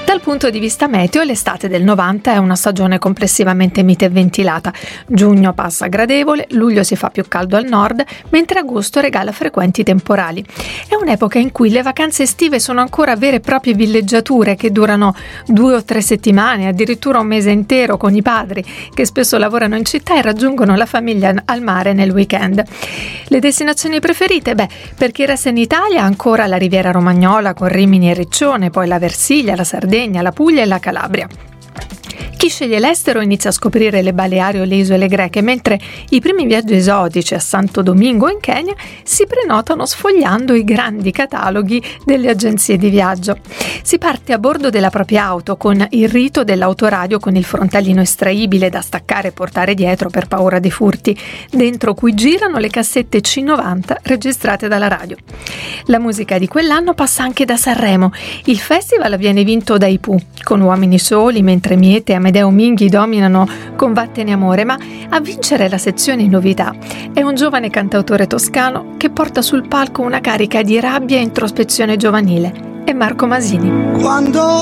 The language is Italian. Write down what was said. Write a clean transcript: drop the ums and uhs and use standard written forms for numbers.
Dal punto di vista meteo, l'estate del 90 è una stagione complessivamente mite e ventilata. Giugno passa gradevole, luglio si fa più caldo al nord, mentre agosto regala frequenti temporali. È un'epoca in cui le vacanze estive sono ancora vere e proprie villeggiature che durano 2 o 3 settimane, addirittura un mese intero, con i padri che spesso lavorano in città e raggiungono la famiglia al mare nel weekend. Le destinazioni preferite? Per chi resta in Italia ancora la Riviera Romagnola con Rimini e Riccione, poi la Versilia, la Sardegna, la Puglia e la Calabria. Chi sceglie l'estero inizia a scoprire le Baleari o le isole greche, mentre i primi viaggi esotici a Santo Domingo o in Kenya si prenotano sfogliando i grandi cataloghi delle agenzie di viaggio. Si parte a bordo della propria auto con il rito dell'autoradio con il frontalino estraibile da staccare e portare dietro per paura dei furti, dentro cui girano le cassette C90 registrate dalla radio. La musica di quell'anno passa anche da Sanremo. Il festival viene vinto dai Pooh, con Uomini Soli, mentre Miete e Amedeo Minghi dominano con Vattene amore, ma a vincere la sezione novità è un giovane cantautore toscano che porta sul palco una carica di rabbia e introspezione giovanile. È Marco Masini. Quando